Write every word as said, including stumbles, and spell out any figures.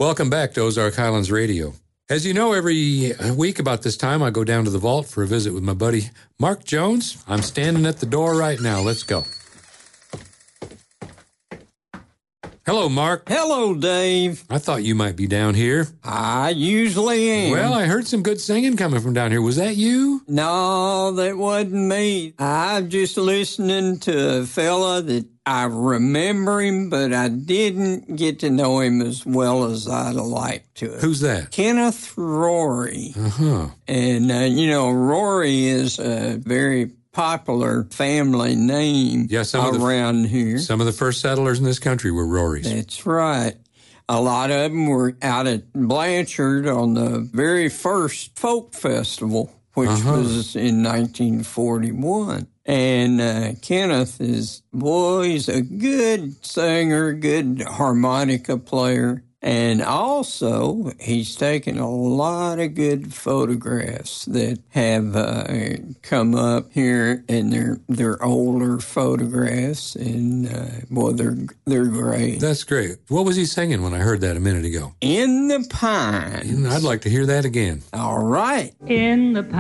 Welcome back to Ozark Highlands Radio. As you know, every week about this time, I go down to the vault for a visit with my buddy Mark Jones. I'm standing at the door right now. Let's go. Hello, Mark. Hello, Dave. I thought you might be down here. I usually am. Well, I heard some good singing coming from down here. Was that you? No, that wasn't me. I'm just listening to a fella that I remember him, but I didn't get to know him as well as I'd like to. Who's that? Kenneth Rory. Uh-huh. And, uh, you know, Rory is a very popular family name yeah, some around of the, here. Some of the first settlers in this country were Rorys. That's right. A lot of them were out at Blanchard on the very first folk festival, which uh-huh. was in nineteen forty-one. And uh, Kenneth is, boy, he's a good singer, good harmonica player. And also, he's taken a lot of good photographs that have uh, come up here, and they're they're older photographs, and uh, boy, they're they're great. That's great. What was he singing when I heard that a minute ago? In the Pines. I'd like to hear that again. All right. In the Pines.